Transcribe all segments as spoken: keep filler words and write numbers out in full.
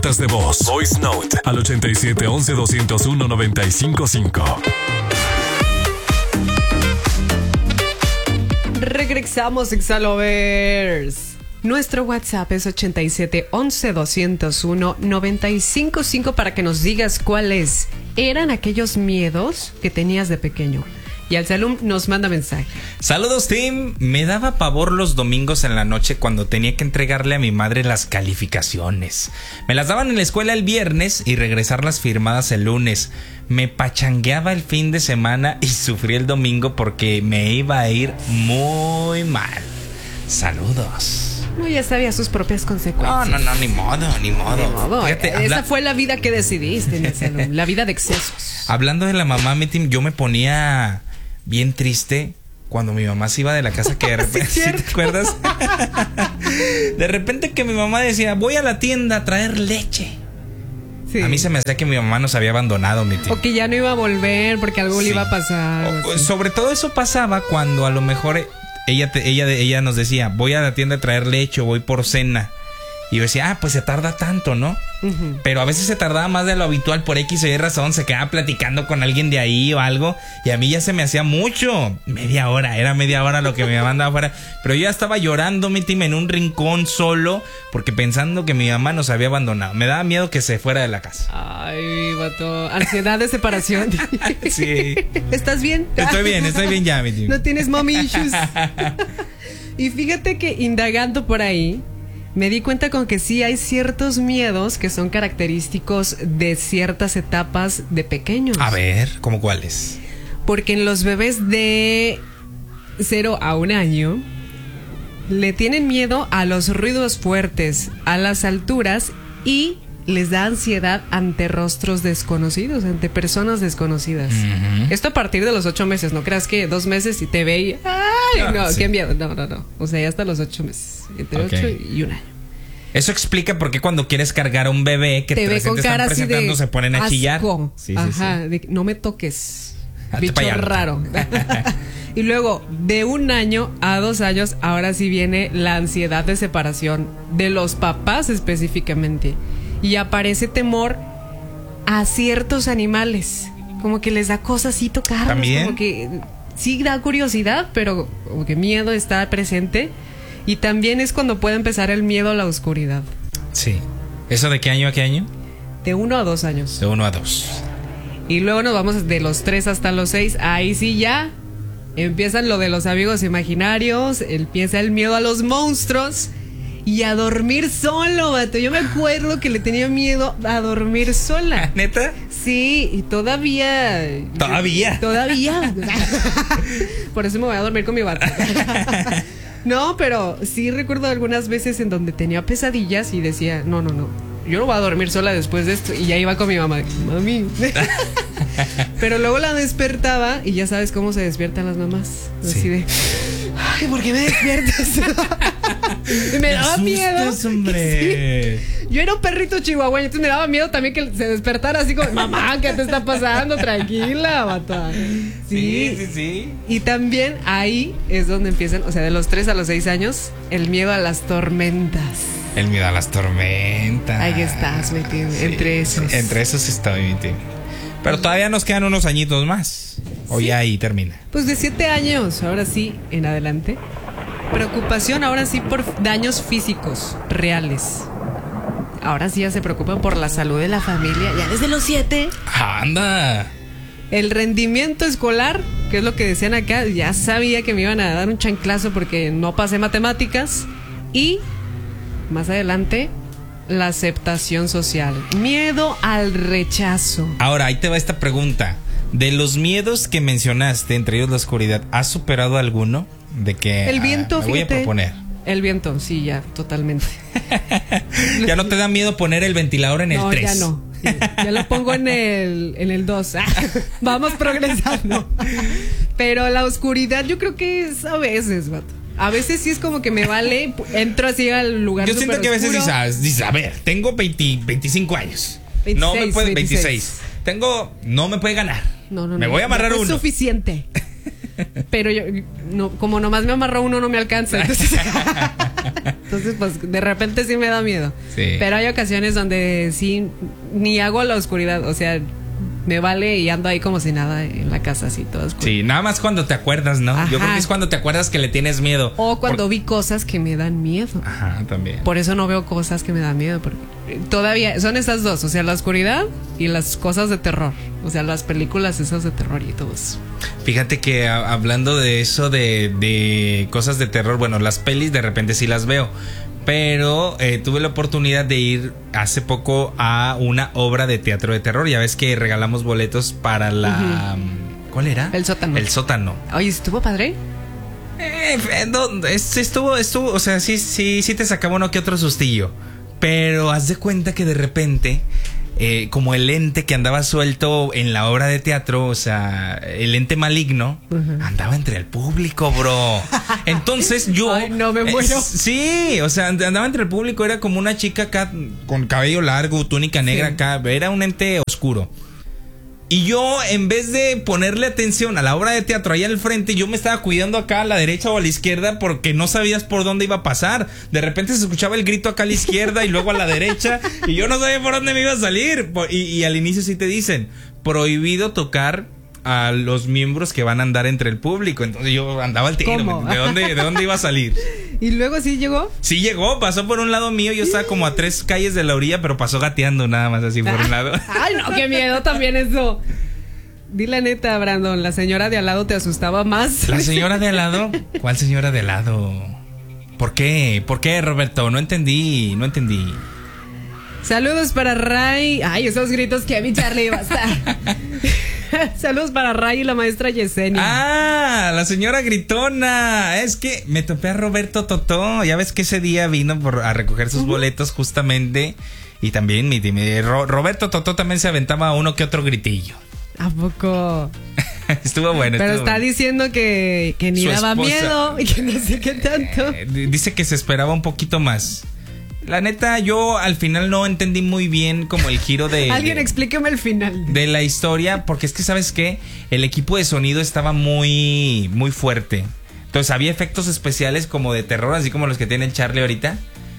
notas de voz. Voice Note al ochenta y siete once doscientos uno noventa y cinco cinco. Regresamos, Exalovers. Nuestro WhatsApp es ochenta y siete once doscientos uno noventa y cinco cinco para que nos digas cuáles eran aquellos miedos que tenías de pequeño. Y al Salum nos manda mensaje. Saludos, team. Me daba pavor los domingos en la noche cuando tenía que entregarle a mi madre las calificaciones. Me las daban en la escuela el viernes y regresarlas firmadas el lunes. Me pachangueaba el fin de semana y sufrí el domingo porque me iba a ir muy mal. Saludos. No, ya sabía sus propias consecuencias. No, no, no, ni modo, ni modo. Ni modo. Fíjate, Esa habla... fue la vida que decidiste, en el salón, la vida de excesos. Hablando de la mamá, mi team, yo me ponía bien triste cuando mi mamá se iba de la casa, que de repente, ¿sí, ¿sí te acuerdas? De repente que mi mamá decía, voy a la tienda a traer leche. Sí. A mí se me hacía que mi mamá nos había abandonado, mi tío. O que ya no iba a volver porque algo sí. le iba a pasar. O, sobre todo eso pasaba cuando a lo mejor ella, te, ella, ella nos decía, voy a la tienda a traer leche o voy por cena. Y yo decía, ah, pues se tarda tanto, ¿no? Uh-huh. Pero a veces se tardaba más de lo habitual por X o Y razón. Se quedaba platicando con alguien de ahí o algo. Y a mí ya se me hacía mucho. Media hora, era media hora lo que me mandaba afuera. Pero yo ya estaba llorando, mi team, en un rincón solo. Porque pensando que mi mamá nos había abandonado. Me daba miedo que se fuera de la casa. Ay, vato. Ansiedad de separación. Sí. ¿Estás bien? Estoy bien, estoy bien ya, mi team. No tienes mommy issues. Y fíjate que indagando por ahí, me di cuenta con que sí hay ciertos miedos que son característicos de ciertas etapas de pequeños. A ver, ¿cómo cuáles? Porque en los bebés de cero a un año le tienen miedo a los ruidos fuertes, a las alturas y les da ansiedad ante rostros desconocidos, ante personas desconocidas. Uh-huh. Esto a partir de los ocho meses. No creas que dos meses y te ve y ¡ay! No, no sí. Qué miedo. No, no, no. O sea, ya hasta los ocho meses. Entre okay. ocho y un año. Eso explica por qué cuando quieres cargar a un bebé que te, te ve con cara están presentando de se ponen a asco. chillar. Sí, Ajá, sí, sí. De, no me toques. Hazte bicho allá. Raro. Y luego, de un año a dos años, ahora sí viene la ansiedad de separación de los papás específicamente. Y aparece temor a ciertos animales. Como que les da cosas así tocarlos. ¿También? Como que sí da curiosidad, pero como que miedo está presente. Y también es cuando puede empezar el miedo a la oscuridad. Sí. ¿Eso de qué año a qué año? De uno a dos años. De uno a dos. Y luego nos vamos de los tres hasta los seis. Ahí sí ya empiezan lo de los amigos imaginarios. Empieza el miedo a los monstruos. Y a dormir solo, vato. Yo me acuerdo que le tenía miedo a dormir sola. ¿Neta? Sí, y todavía. ¿Todavía? Todavía. Por eso me voy a dormir con mi vato. No, pero sí recuerdo algunas veces en donde tenía pesadillas y decía, no, no, no, yo no voy a dormir sola después de esto. Y ya iba con mi mamá, mami. Pero luego la despertaba y ya sabes cómo se despiertan las mamás. Así sí. de, ay, ¿por qué me despiertas? Y me daba miedo. Hombre. Sí. Yo era un perrito chihuahueño, entonces me daba miedo también que se despertara así como, mamá, ¿qué te está pasando? Tranquila, vato. Sí, sí, sí, sí. Y también ahí es donde empiezan, o sea, de los tres a los seis años, el miedo a las tormentas. El miedo a las tormentas. Ahí estás, mi tío, sí, entre esos. Entre esos estoy, mi tío. Pero todavía nos quedan unos añitos más. O sí. Ya ahí termina. Pues de siete años, ahora sí, en adelante. Preocupación ahora sí por daños físicos reales. Ahora sí ya se preocupan por la salud de la familia. Ya desde los siete. ¡Anda! El rendimiento escolar, que es lo que decían acá, ya sabía que me iban a dar un chanclazo porque no pasé matemáticas. Y más adelante, la aceptación social. Miedo al rechazo. Ahora, ahí te va esta pregunta. De los miedos que mencionaste, entre ellos la oscuridad, ¿has superado alguno? De que el viento, ah, me voy fíjate, a proponer. El viento, sí, ya, totalmente. ¿Ya no te da miedo poner el ventilador en no, el tres? Ya no. Ya lo pongo en el en el dos. Vamos progresando. Pero la oscuridad yo creo que es a veces, vato. A veces sí es como que me vale, entro así al lugar. Yo siento que a veces dices, dices, a ver, tengo veinte, veinticinco años. veintiséis, no me puede, veintiséis. veintiséis. Tengo, no me puede ganar. No, no, me no, voy a amarrar no uno. Es suficiente. Pero yo, no, como nomás me amarró uno, no me alcanza. Entonces, Entonces, pues, de repente sí me da miedo. Sí. Pero hay ocasiones donde sí ni hago la oscuridad, o sea, me vale y ando ahí como si nada en la casa, así, todo oscuro. Sí, nada más cuando te acuerdas, ¿no? Ajá. Yo creo que es cuando te acuerdas que le tienes miedo. O cuando Por... vi cosas que me dan miedo. Ajá, también. Por eso no veo cosas que me dan miedo, porque todavía son esas dos, o sea, la oscuridad y las cosas de terror. O sea, las películas esas de terror y todo eso. Fíjate que a, hablando de eso de, de cosas de terror, bueno, las pelis de repente sí las veo. Pero eh, tuve la oportunidad de ir hace poco a una obra de teatro de terror. Ya ves que regalamos boletos para la... Uh-huh. ¿Cuál era? El sótano. El sótano. Oye, ¿estuvo padre? Eh, no, estuvo, estuvo, o sea, sí, sí, sí te sacaba uno que otro sustillo. Pero haz de cuenta que de repente... Eh, como el ente que andaba suelto en la obra de teatro, o sea, el ente maligno, uh-huh. andaba entre el público, bro. Entonces yo... Ay, no me muero. Eh, sí, o sea, andaba entre el público, era como una chica acá con cabello largo, túnica negra sí. acá, era un ente oscuro. Y yo, en vez de ponerle atención a la obra de teatro allá al frente, yo me estaba cuidando acá a la derecha o a la izquierda porque no sabías por dónde iba a pasar. De repente se escuchaba el grito acá a la izquierda y luego a la derecha y yo no sabía por dónde me iba a salir. Y, y al inicio sí te dicen, prohibido tocar a los miembros que van a andar entre el público. Entonces yo andaba al tiro. ¿Cómo? ¿De dónde, ¿De dónde iba a salir? ¿Y luego sí llegó? Sí llegó, pasó por un lado mío. Yo estaba como a tres calles de la orilla, pero pasó gateando nada más así por un lado. Ay, no, qué miedo también eso. Di la neta, Brandon, la señora de al lado te asustaba más. ¿La señora de al lado? ¿Cuál señora de al lado? ¿Por qué? ¿Por qué, Roberto? No entendí, no entendí. Saludos para Ray. Ay, esos gritos que a mi Charlie basta. Saludos para Ray y la maestra Yesenia. Ah, la señora gritona. Es que me topé a Roberto Totó. Ya ves que ese día vino por, a recoger sus uh-huh. boletos justamente. Y también mi, mi Ro, Roberto Totó también se aventaba uno que otro gritillo. ¿A poco? Estuvo bueno. Pero estuvo está bueno. diciendo que, que ni Su daba esposa, miedo y que no sé qué tanto. Eh, dice que se esperaba un poquito más. La neta, yo al final no entendí muy bien como el giro de... Alguien de, explíqueme el final. De la historia, porque es que, ¿sabes qué? El equipo de sonido estaba muy, muy fuerte. Entonces había efectos especiales como de terror, así como los que tiene el Charlie ahorita.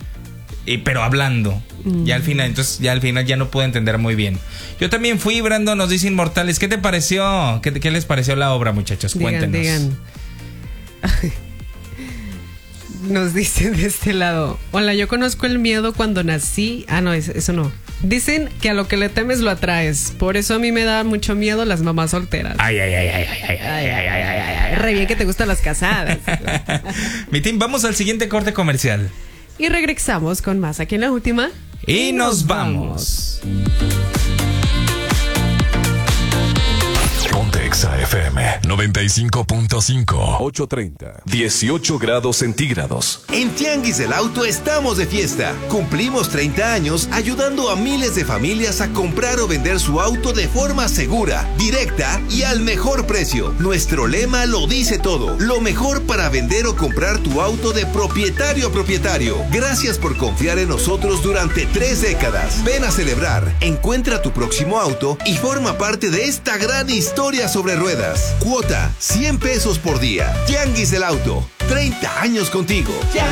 Y, pero hablando. Mm. Ya al final, entonces ya al final ya no pude entender muy bien. Yo también fui, Brandon, nos dice Inmortales. ¿Qué te pareció? ¿Qué, qué les pareció la obra, muchachos? Digan, Cuéntenos. Digan. Nos dicen de este lado. Hola, yo conozco el miedo cuando nací. Ah, no, eso no. Dicen que a lo que le temes lo atraes. Por eso a mí me da mucho miedo las mamás solteras. Ay, ay, ay, ay, ay, ay, ay, ay, ay, ay, ay. Re bien que te gustan las casadas. Mi team, vamos al siguiente corte comercial. Y regresamos con más aquí en La Última. Y, y nos, nos vamos. Ponte Exa F M noventa y cinco punto cinco. ocho treinta. dieciocho grados centígrados. En Tianguis del Auto estamos de fiesta. Cumplimos treinta años ayudando a miles de familias a comprar o vender su auto de forma segura, directa y al mejor precio. Nuestro lema lo dice todo. Lo mejor para vender o comprar tu auto de propietario a propietario. Gracias por confiar en nosotros durante tres décadas. Ven a celebrar, encuentra tu próximo auto y forma parte de esta gran historia sobre ruedas. Cuota cien pesos por día. Tianguis del Auto, treinta años contigo.